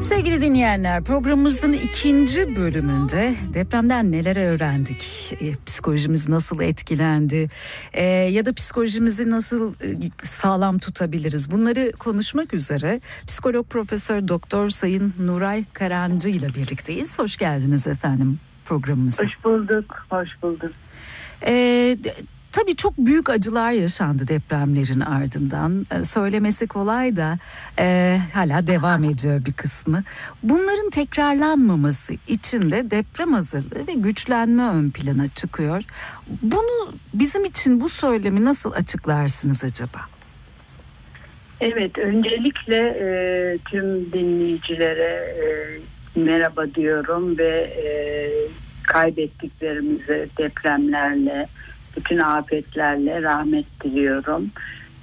Sevgili dinleyenler, programımızın ikinci bölümünde depremden neler öğrendik, psikolojimiz nasıl etkilendi ya da psikolojimizi nasıl sağlam tutabiliriz, bunları konuşmak üzere psikolog Profesör Doktor Sayın Nuray Karancı ile birlikteyiz. Hoş geldiniz efendim programımıza. Hoş bulduk, hoş bulduk. Tabii çok büyük acılar yaşandı depremlerin ardından. Söylemesi kolay da hala devam ediyor bir kısmı. Bunların tekrarlanmaması için de deprem hazırlığı ve güçlenme ön plana çıkıyor. Bunu bizim için bu söylemi nasıl açıklarsınız acaba? Evet, öncelikle tüm dinleyicilere merhaba diyorum ve kaybettiklerimize depremlerle, bütün afetlerle rahmet diliyorum.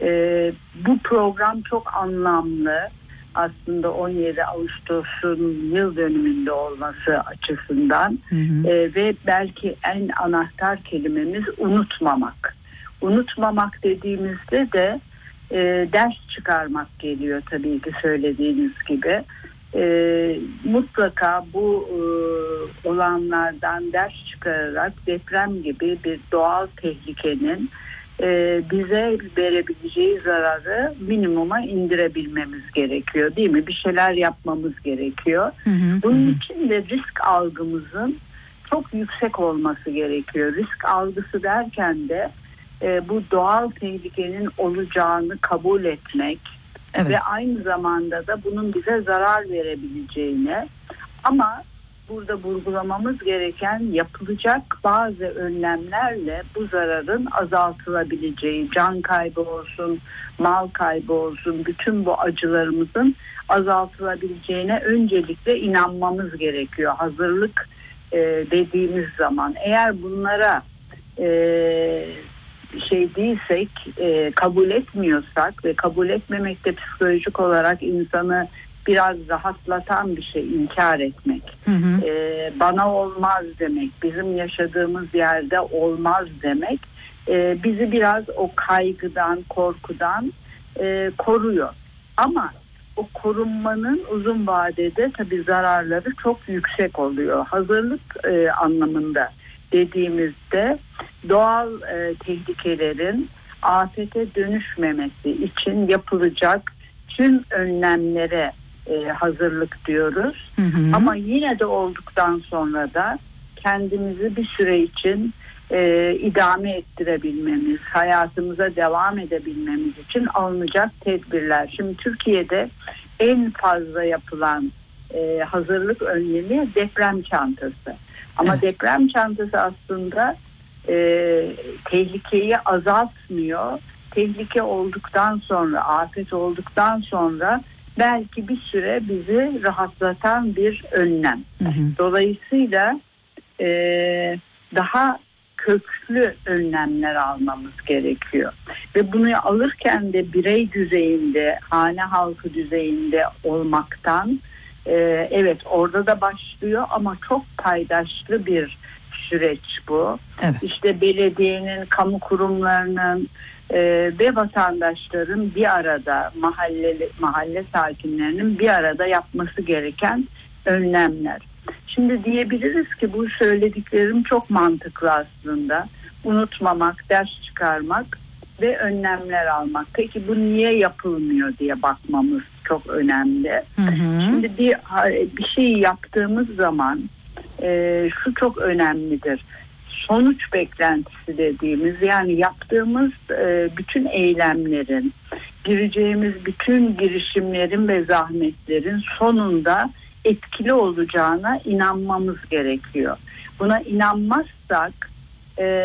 Bu program çok anlamlı. Aslında 17 Ağustos'un yıl dönümünde olması açısından ve belki en anahtar kelimemiz unutmamak. Unutmamak dediğimizde de ders çıkarmak geliyor tabii ki söylediğiniz gibi. Mutlaka bu olanlardan ders çıkararak deprem gibi bir doğal tehlikenin bize verebileceği zararı minimuma indirebilmemiz gerekiyor, değil mi? Bir şeyler yapmamız gerekiyor. Bunun için de risk algımızın çok yüksek olması gerekiyor. Risk algısı derken de bu doğal tehlikenin olacağını kabul etmek. Evet. Ve aynı zamanda da bunun bize zarar verebileceğini, ama burada vurgulamamız gereken yapılacak bazı önlemlerle bu zararın azaltılabileceği, can kaybı olsun, mal kaybı olsun, bütün bu acılarımızın azaltılabileceğine öncelikle inanmamız gerekiyor. Hazırlık dediğimiz zaman eğer bunlara değilsek, kabul etmiyorsak ve kabul etmemek de psikolojik olarak insanı biraz rahatlatan bir şey, inkar etmek. Bana olmaz demek, bizim yaşadığımız yerde olmaz demek bizi biraz o kaygıdan, korkudan koruyor. Ama o korunmanın uzun vadede tabii zararları çok yüksek oluyor. Hazırlık anlamında dediğimizde doğal tehlikelerin afete dönüşmemesi için yapılacak tüm önlemlere hazırlık diyoruz. Ama yine de olduktan sonra da kendimizi bir süre için idame ettirebilmemiz, hayatımıza devam edebilmemiz için alınacak tedbirler. Şimdi Türkiye'de en fazla yapılan hazırlık önlemi deprem çantası. Ama evet, deprem çantası aslında tehlikeyi azaltmıyor. Tehlike olduktan sonra, afet olduktan sonra belki bir süre bizi rahatlatan bir önlem. Dolayısıyla daha köklü önlemler almamız gerekiyor. Ve bunu alırken de birey düzeyinde, hane halkı düzeyinde olmaktan, evet orada da başlıyor ama çok paydaşlı bir süreç bu. Evet. İşte belediyenin, kamu kurumlarının ve vatandaşların bir arada, mahalle sakinlerinin bir arada yapması gereken önlemler. Şimdi diyebiliriz ki bu söylediklerim çok mantıklı aslında. Unutmamak, ders çıkarmak ve önlemler almak. Peki bu niye yapılmıyor diye bakmamız çok önemli. Şimdi bir şey yaptığımız zaman şu çok önemlidir. Sonuç beklentisi dediğimiz, yani yaptığımız bütün eylemlerin, gireceğimiz bütün girişimlerin ve zahmetlerin sonunda etkili olacağına inanmamız gerekiyor. Buna inanmazsak